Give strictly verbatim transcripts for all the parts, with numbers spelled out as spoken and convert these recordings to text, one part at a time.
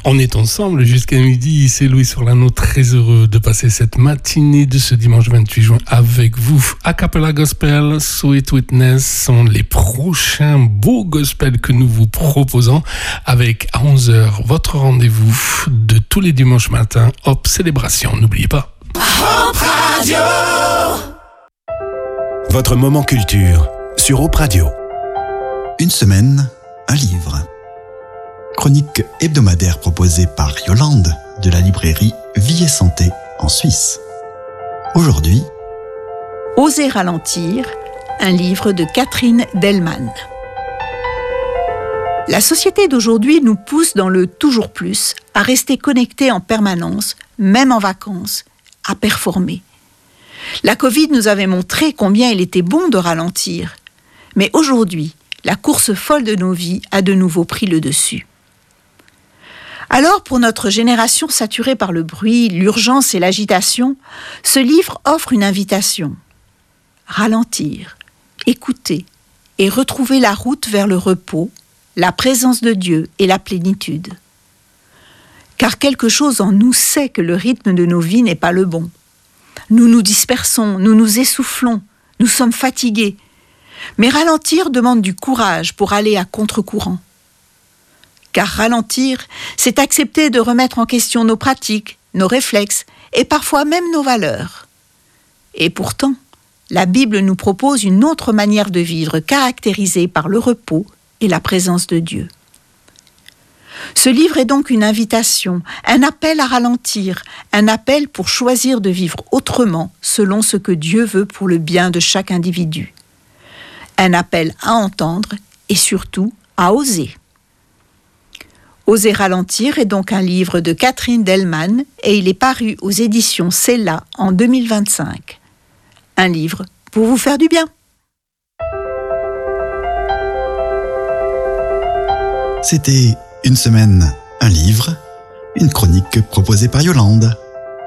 On est ensemble jusqu'à midi, c'est Louis Sorlano, très heureux de passer cette matinée de ce dimanche vingt-huit juin avec vous. A Cappella Gospel, Sweet Witness sont les prochains beaux gospels que nous vous proposons avec à onze heures votre rendez-vous de tous les dimanches matins, Hop Célébration, n'oubliez pas. Hop Radio. Votre moment culture sur Hop Radio. Une semaine, un livre. Chronique hebdomadaire proposée par Yolande de la librairie Vie et Santé en Suisse. Aujourd'hui, Oser ralentir, un livre de Catherine Delman. La société d'aujourd'hui nous pousse dans le toujours plus à rester connectés en permanence, même en vacances, à performer. La Covid nous avait montré combien il était bon de ralentir. Mais aujourd'hui, la course folle de nos vies a de nouveau pris le dessus. Alors, pour notre génération saturée par le bruit, l'urgence et l'agitation, ce livre offre une invitation. Ralentir, écouter et retrouver la route vers le repos, la présence de Dieu et la plénitude. Car quelque chose en nous sait que le rythme de nos vies n'est pas le bon. Nous nous dispersons, nous nous essoufflons, nous sommes fatigués. Mais ralentir demande du courage pour aller à contre-courant. Car ralentir, c'est accepter de remettre en question nos pratiques, nos réflexes et parfois même nos valeurs. Et pourtant, la Bible nous propose une autre manière de vivre caractérisée par le repos et la présence de Dieu. Ce livre est donc une invitation, un appel à ralentir, un appel pour choisir de vivre autrement selon ce que Dieu veut pour le bien de chaque individu. Un appel à entendre et surtout à oser. Oser ralentir est donc un livre de Catherine Delman et il est paru aux éditions Cella en deux mille vingt-cinq. Un livre pour vous faire du bien. c'était Une semaine, un livre, une chronique proposée par Yolande.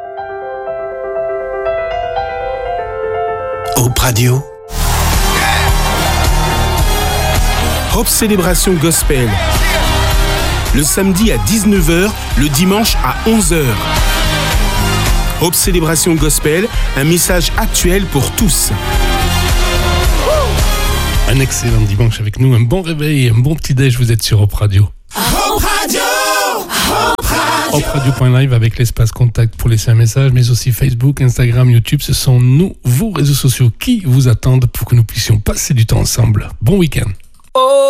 Hop Radio. Hop Célébration Gospel. Le samedi à dix-neuf heures, le dimanche à onze heures. Hop Célébration Gospel, un message actuel pour tous. Un excellent dimanche avec nous, un bon réveil, un bon petit déj, vous êtes sur Hop Radio. Hop Radio. Hop Radio. hop radio point live avec l'espace contact pour laisser un message, mais aussi Facebook, Instagram, YouTube, ce sont nous, vos réseaux sociaux qui vous attendent pour que nous puissions passer du temps ensemble. Bon week-end. Oh.